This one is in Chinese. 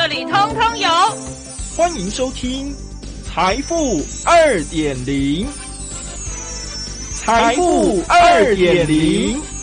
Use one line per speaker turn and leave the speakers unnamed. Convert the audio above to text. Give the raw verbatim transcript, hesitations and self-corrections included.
这里通通有。
欢迎收听财富 二点零，财富 二点零。